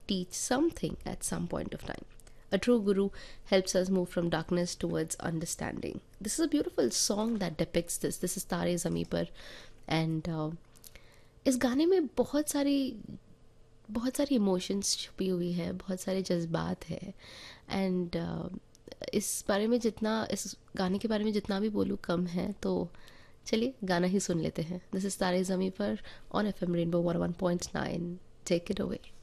teach something at some point of time. A true guru helps us move from darkness towards understanding. This is a beautiful song that depicts this. This is तारे ज़मीं पर. And इस गाने में बहुत सारी emotions छुपी हुई है, बहुत सारे जज्बात है. एंड इस गाने के बारे में जितना भी बोलूँ कम है. तो चलिए गाना ही सुन लेते हैं. दिस इज़ तारे ज़मीं पर on FM rainbow 101.9. Take it away.